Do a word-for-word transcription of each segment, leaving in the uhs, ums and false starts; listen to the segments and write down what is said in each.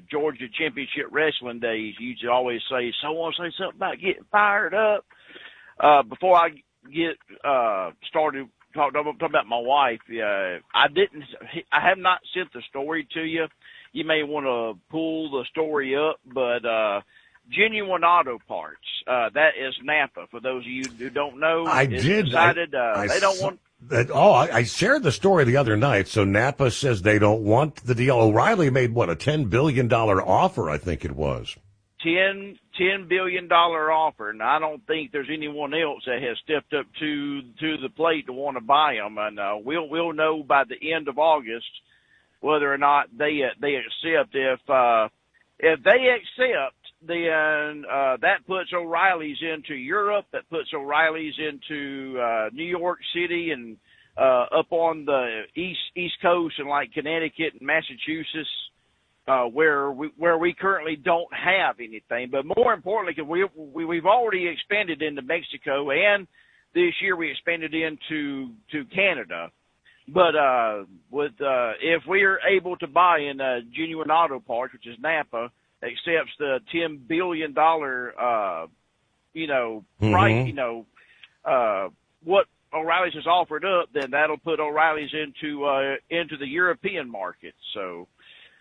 Georgia Championship Wrestling days, you used to always say, so I want to say something about getting fired up. Uh, before I get uh, started talking, talking about my wife, uh, I didn't, I have not sent the story to you. You may want to pull the story up, but uh, Genuine Auto Parts, uh, that is Napa. For those of you who don't know, I did. Decided, I, uh, I they don't saw, want. That, oh, I, I shared the story the other night. So Napa says they don't want the deal. O'Reilly made, what, a ten billion dollars offer, I think it was. ten, ten billion dollars offer, and I don't think there's anyone else that has stepped up to to the plate to want to buy them. And uh, we'll we'll know by the end of August whether or not they uh, they accept. If uh, if they accept, then uh, that puts O'Reilly's into Europe. That puts O'Reilly's into uh, New York City and uh, up on the east east coast and like Connecticut and Massachusetts, uh, where we where we currently don't have anything. But more importantly, because we, we we've already expanded into Mexico, and this year we expanded into to Canada. But uh, with uh, if we are able to buy in uh, Genuine Auto Parts, which is Napa, accepts the ten billion dollars, uh, you know, mm-hmm. price, you know, uh, what O'Reilly's has offered up, then that'll put O'Reilly's into uh, into the European market. So,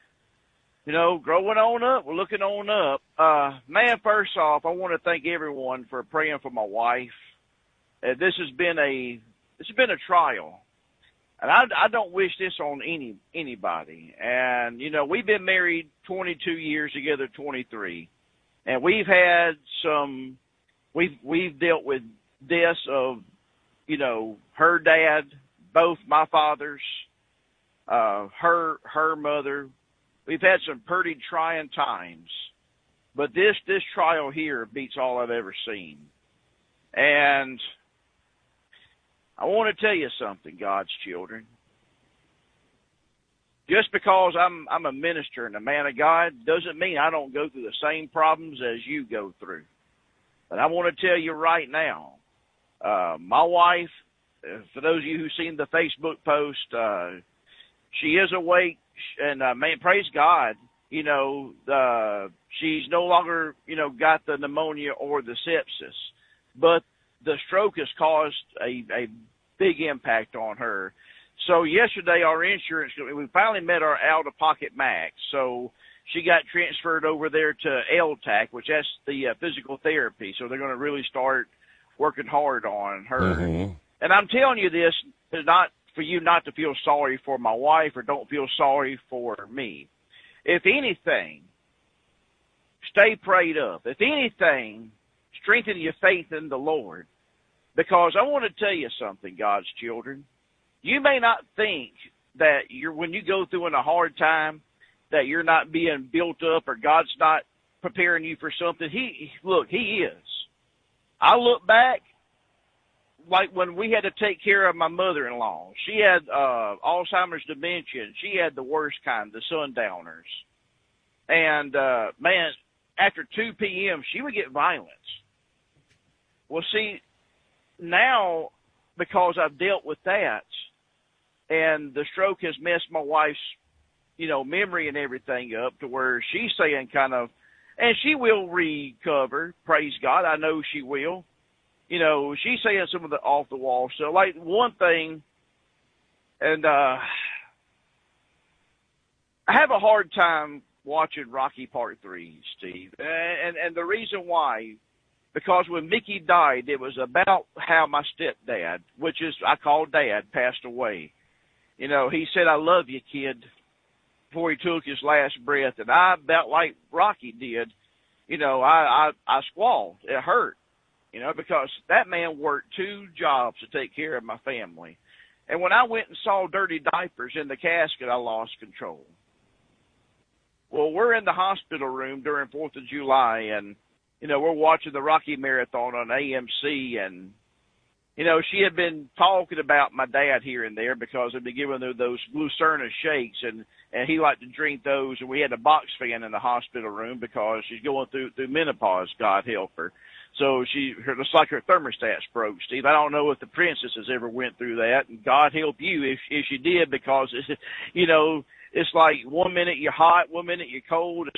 you know, growing on up, we're looking on up. Uh, man, first off, I want to thank everyone for praying for my wife. Uh, this has been a this has been a trial. And I, I don't wish this on any anybody. And, you know, we've been married twenty-two years, together twenty-three. And we've had some, we've, we've dealt with deaths of, you know, her dad, both my fathers, uh, her, her mother. We've had some pretty trying times. But this, this trial here beats all I've ever seen. And I want to tell you something, God's children. Just because I'm I'm a minister and a man of God doesn't mean I don't go through the same problems as you go through. But I want to tell you right now, uh, my wife, uh, for those of you who've seen the Facebook post, uh, she is awake, and uh, man, praise God, you know, uh, she's no longer, you know, got the pneumonia or the sepsis, but the stroke has caused a, a big impact on her. So yesterday our insurance, we finally met our out-of-pocket max. So she got transferred over there to L T A C, which that's the uh, physical therapy. So they're going to really start working hard on her. Mm-hmm. And I'm telling you this is not for you not to feel sorry for my wife or don't feel sorry for me. If anything, stay prayed up. If anything, strengthen your faith in the Lord. Because I want to tell you something, God's children. You may not think that you're when you go through in a hard time that you're not being built up or God's not preparing you for something. He look, He is. I look back like when we had to take care of my mother-in-law. She had uh, Alzheimer's dementia. And she had the worst kind, the sundowners. And uh, man, after two p.m., she would get violence. Well, see. Now, because I've dealt with that, and the stroke has messed my wife's, you know, memory and everything up to where she's saying kind of, and she will recover, praise God, I know she will. You know, she's saying some of the off-the-wall stuff. Like one thing, and uh, I have a hard time watching Rocky Part three, Steve, and, and the reason why, because when Mickey died, it was about how my stepdad, which is I call Dad, passed away. You know, he said, "I love you, kid," before he took his last breath. And I, about like Rocky did, you know, I, I, I squalled. It hurt, you know, because that man worked two jobs to take care of my family. And when I went and saw dirty diapers in the casket, I lost control. Well, we're in the hospital room during fourth of July, and you know, we're watching the Rocky Marathon on A M C, and, you know, she had been talking about my dad here and there because I'd been giving her those Glucerna shakes, and, and he liked to drink those, and we had a box fan in the hospital room because she's going through, through menopause, God help her. So she, her, it's like her thermostat's broke, Steve. I don't know if the princess has ever went through that, and God help you if, if she did, because, it's, you know, it's like one minute you're hot, one minute you're cold.